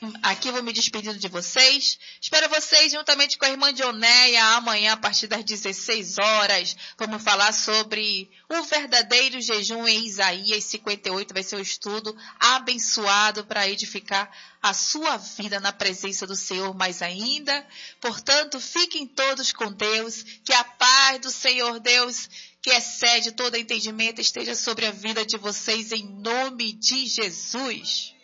aqui eu vou me despedindo de vocês. Espero vocês juntamente com a irmã Dionéia amanhã a partir das 16 horas. Vamos falar sobre o verdadeiro jejum em Isaías 58. Vai ser um estudo abençoado para edificar a sua vida na presença do Senhor mais ainda. Portanto, fiquem todos com Deus. Que a paz do Senhor Deus, que excede todo entendimento, esteja sobre a vida de vocês em nome de Jesus.